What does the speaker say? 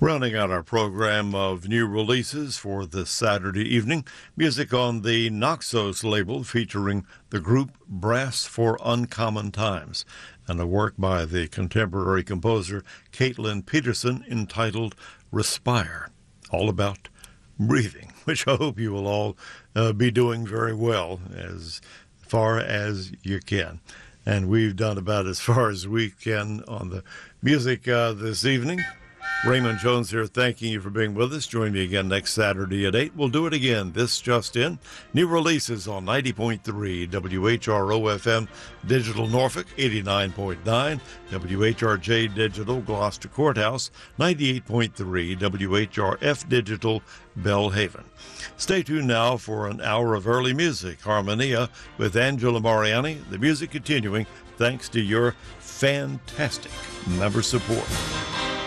Rounding out our program of new releases for this Saturday evening, music on the Naxos label featuring the group Brass for Uncommon Times, and a work by the contemporary composer Caitlin Peterson entitled Respire, all about breathing, which I hope you will all be doing very well as far as you can. And we've done about as far as we can on the music this evening. Raymond Jones here, thanking you for being with us. Join me again next Saturday at 8. We'll do it again. This just in. New releases on 90.3 WHRO-FM Digital Norfolk, 89.9 WHRJ Digital Gloucester Courthouse, 98.3 WHRF Digital Bellhaven. Stay tuned now for an hour of early music. Harmonia with Angela Mariani. The music continuing thanks to your fantastic member support.